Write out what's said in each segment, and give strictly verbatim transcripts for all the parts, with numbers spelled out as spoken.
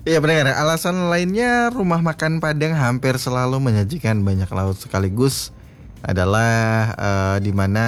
Iya pendengar, alasan lainnya rumah makan Padang hampir selalu menyajikan banyak lauk sekaligus adalah eh, di mana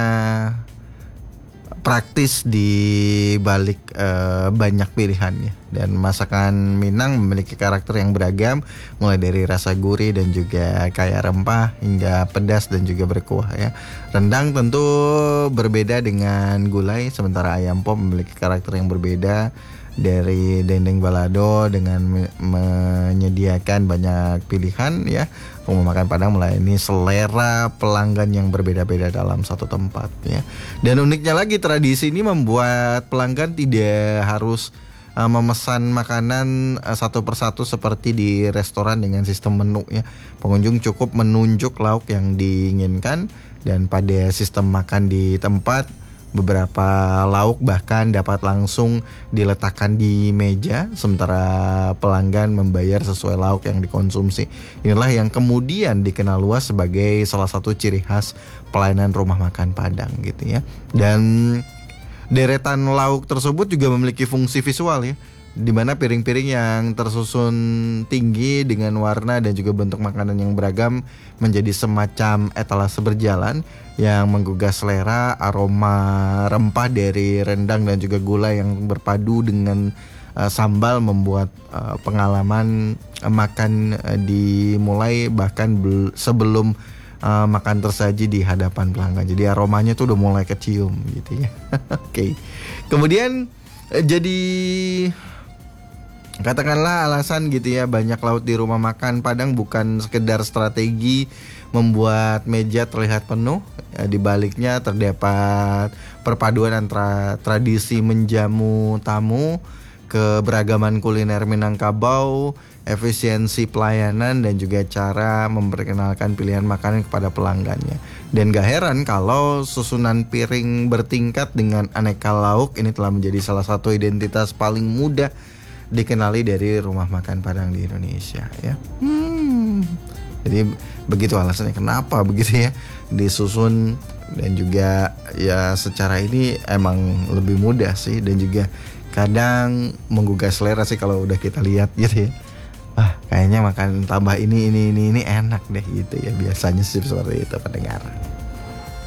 praktis di balik eh, banyak pilihannya. Dan masakan Minang memiliki karakter yang beragam, mulai dari rasa gurih dan juga kaya rempah hingga pedas dan juga berkuah ya. Rendang tentu berbeda dengan gulai, sementara ayam pop memiliki karakter yang berbeda dari dendeng balado dengan me- menyediakan banyak pilihan ya. Rumah makan Padang melayani selera pelanggan yang berbeda-beda dalam satu tempat ya. Dan uniknya lagi, tradisi ini membuat pelanggan tidak harus uh, memesan makanan uh, satu persatu seperti di restoran dengan sistem menu ya. Pengunjung cukup menunjuk lauk yang diinginkan, dan pada sistem makan di tempat, beberapa lauk bahkan dapat langsung diletakkan di meja, sementara pelanggan membayar sesuai lauk yang dikonsumsi. Inilah yang kemudian dikenal luas sebagai salah satu ciri khas pelayanan rumah makan Padang gitu ya. Dan deretan lauk tersebut juga memiliki fungsi visual ya, di mana piring-piring yang tersusun tinggi dengan warna dan juga bentuk makanan yang beragam menjadi semacam etalase berjalan yang menggugah selera. Aroma rempah dari rendang dan juga gula yang berpadu dengan uh, sambal membuat uh, pengalaman uh, makan uh, dimulai bahkan bel- sebelum uh, makan tersaji di hadapan pelanggan. Jadi aromanya tuh udah mulai kecium gitu ya. Oke. Okay. Kemudian uh, jadi katakanlah alasan gitu ya, banyak lauk di rumah makan Padang bukan sekedar strategi membuat meja terlihat penuh. Ya, di baliknya terdapat perpaduan antara tradisi menjamu tamu, keberagaman kuliner Minangkabau, efisiensi pelayanan, dan juga cara memperkenalkan pilihan makanan kepada pelanggannya. Dan gak heran kalau susunan piring bertingkat dengan aneka lauk ini telah menjadi salah satu identitas paling mudah dikenali dari rumah makan Padang di Indonesia ya. Hmm. Jadi begitu alasannya kenapa begitu ya disusun, dan juga ya secara ini emang lebih mudah sih, dan juga kadang menggugah selera sih kalau udah kita lihat gitu ya. Wah, kayaknya makan tambah ini ini ini ini enak deh gitu ya, biasanya sih seperti itu pendengar.